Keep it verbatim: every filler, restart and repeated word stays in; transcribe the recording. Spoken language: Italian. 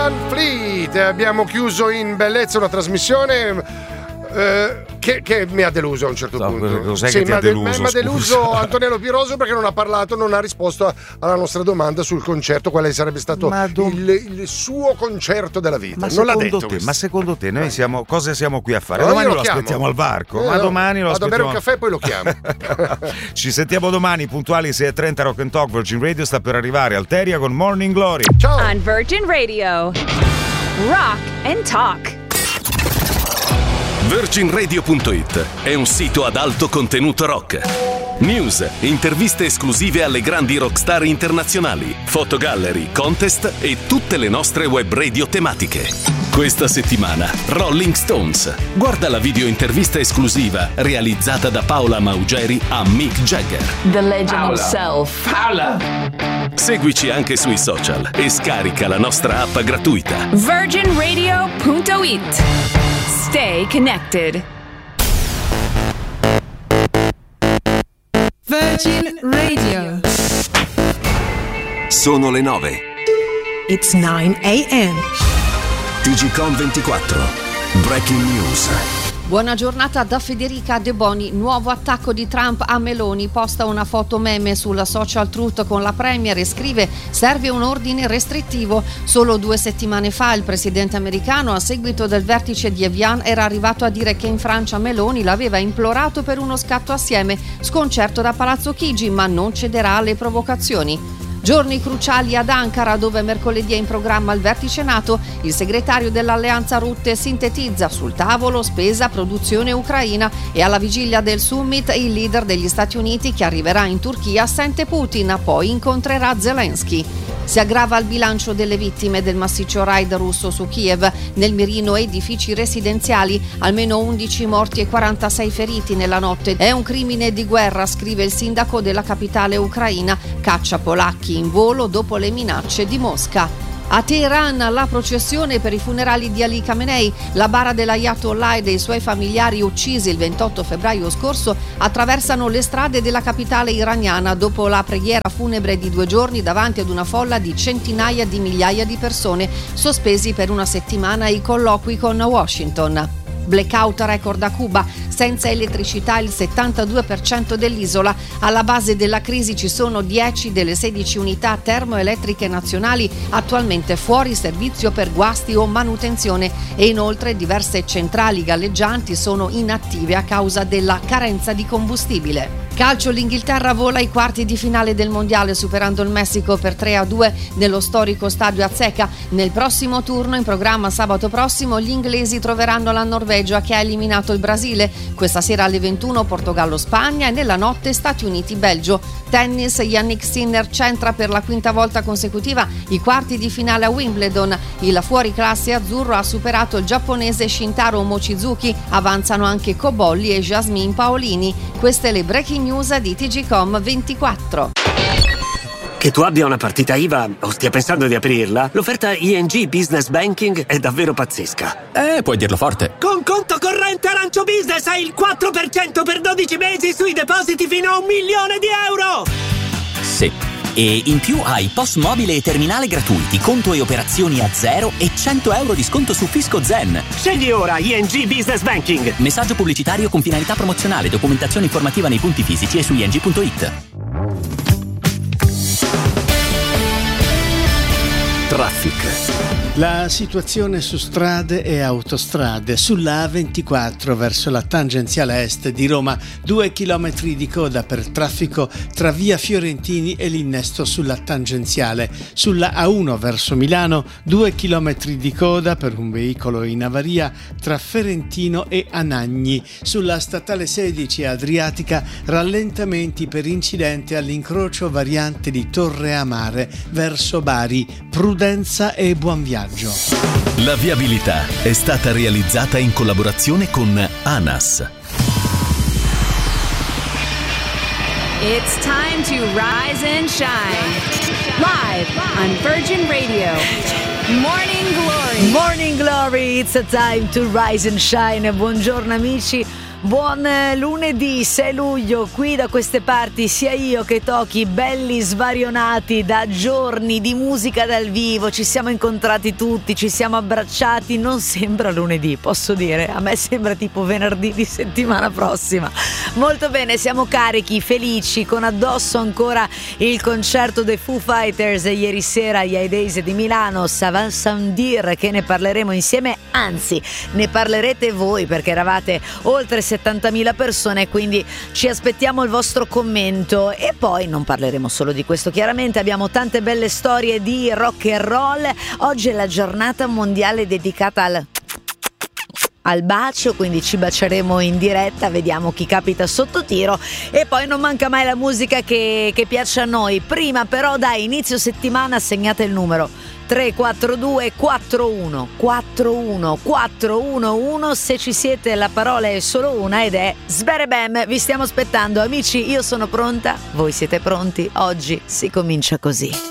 Fleet, abbiamo chiuso in bellezza una trasmissione eh, che, che mi ha deluso a un certo no, punto. Cos'è sì, che ti ha deluso? Mi ha deluso Antonello Piroso perché non ha parlato, non ha risposto alla nostra domanda sul concerto, quale sarebbe stato do... il, il suo concerto della vita. Ma non l'ha secondo detto. te, ma secondo te noi siamo, cosa siamo qui a fare? No, domani lo lo chiamo. aspettiamo al varco, eh, ma domani lo vado aspettiamo. a bere un caffè e poi lo chiamo. Ci sentiamo domani puntuali sei e trenta. Rock and Talk Virgin Radio sta per arrivare. Alteria con Morning Glory. Ciao. On Virgin Radio, Rock and Talk. Virgin Radio punto it è un sito ad alto contenuto rock. News, interviste esclusive alle grandi rockstar internazionali, fotogallery, contest e tutte le nostre web radio tematiche. Questa settimana Rolling Stones. Guarda la video intervista esclusiva realizzata da Paola Maugeri a Mick Jagger. The legend himself. Paola! Seguici anche sui social e scarica la nostra app gratuita. Virgin Radio punto it. Stay connected. Virgin Radio. Sono le nove. It's nine a.m. T G Com ventiquattro. Breaking News. Buona giornata da Federica De Boni. Nuovo attacco di Trump a Meloni. Posta una foto meme sulla social Truth con la premier e scrive: serve un ordine restrittivo. Solo due settimane fa il presidente americano, a seguito del vertice di Evian, era arrivato a dire che in Francia Meloni l'aveva implorato per uno scatto assieme. Sconcerto da Palazzo Chigi, ma non cederà alle provocazioni. Giorni cruciali ad Ankara, dove mercoledì è in programma il vertice NATO. Il segretario dell'Alleanza Rutte sintetizza: sul tavolo spesa, produzione ucraina. E alla vigilia del summit il leader degli Stati Uniti, che arriverà in Turchia, sente Putin, poi incontrerà Zelensky. Si aggrava il bilancio delle vittime del massiccio raid russo su Kiev. Nel mirino edifici residenziali, almeno undici morti e quarantasei feriti nella notte. È un crimine di guerra, scrive il sindaco della capitale ucraina. Caccia polacchi in volo dopo le minacce di Mosca. A Teheran la processione per i funerali di Ali Khamenei. La bara dell'Ayatollah e dei suoi familiari uccisi il ventotto febbraio scorso attraversano le strade della capitale iraniana dopo la preghiera funebre di due giorni davanti ad una folla di centinaia di migliaia di persone. Sospesi per una settimana i colloqui con Washington. Blackout record a Cuba, senza elettricità il settantadue per cento dell'isola. Alla base della crisi ci sono dieci delle sedici unità termoelettriche nazionali attualmente fuori servizio per guasti o manutenzione e inoltre diverse centrali galleggianti sono inattive a causa della carenza di combustibile. Calcio, l'Inghilterra vola ai quarti di finale del mondiale superando il Messico per tre a due nello storico stadio Azteca. Nel prossimo turno, in programma sabato prossimo, gli inglesi troveranno la Norvegia che ha eliminato il Brasile. Questa sera alle ventuno Portogallo-Spagna e nella notte Stati Uniti-Belgio. Tennis, Yannick Sinner centra per la quinta volta consecutiva i quarti di finale a Wimbledon. Il fuoriclasse azzurro ha superato il giapponese Shintaro Mochizuki. Avanzano anche Cobolli e Jasmine Paolini. Queste le breaking news di T G Com ventiquattro. Che tu abbia una partita I V A o stia pensando di aprirla, l'offerta I N G Business Banking è davvero pazzesca. Eh, puoi dirlo forte. Con conto corrente Arancio Business hai il quattro per cento per dodici mesi sui depositi fino a un milione di euro! Sì. E in più hai P O S mobile e terminale gratuiti, conto e operazioni a zero e cento euro di sconto su Fisco Zen. Scegli ora I N G Business Banking. Messaggio pubblicitario con finalità promozionale. Documentazione informativa nei punti fisici e su I N G punto it. Traffic. La situazione su strade e autostrade. Sulla A ventiquattro verso la tangenziale est di Roma, due chilometri di coda per traffico tra via Fiorentini e l'innesto sulla tangenziale. Sulla A uno verso Milano, due chilometri di coda per un veicolo in avaria tra Ferentino e Anagni. Sulla statale sedici Adriatica, rallentamenti per incidente all'incrocio variante di Torre Amare verso Bari. Prudenza e buon viaggio. La viabilità è stata realizzata in collaborazione con ANAS. It's time to rise and shine. Live on Virgin Radio. Morning Glory. Morning Glory, it's a time to rise and shine. Buongiorno amici. Buon lunedì sei luglio, qui da queste parti sia io che Toki, belli svarionati da giorni di musica dal vivo, ci siamo incontrati tutti, ci siamo abbracciati, non sembra lunedì, posso dire, a me sembra tipo venerdì di settimana prossima. Molto bene, siamo carichi, felici, con addosso ancora il concerto dei Foo Fighters ieri sera agli High Days di Milano, Savan Sandir, che ne parleremo insieme, anzi ne parlerete voi perché eravate oltre settantamila persone, quindi ci aspettiamo il vostro commento. E poi non parleremo solo di questo, chiaramente abbiamo tante belle storie di rock and roll. Oggi è la giornata mondiale dedicata al al bacio, quindi ci baceremo in diretta, vediamo chi capita sotto tiro. E poi non manca mai la musica che, che piace a noi. Prima però dai, inizio settimana, segnate il numero tre quattro due quattro uno quattro uno quattro uno uno. Se ci siete, la parola è solo una ed è Sberebem. Vi stiamo aspettando amici, io sono pronta, voi siete pronti? Oggi si comincia così.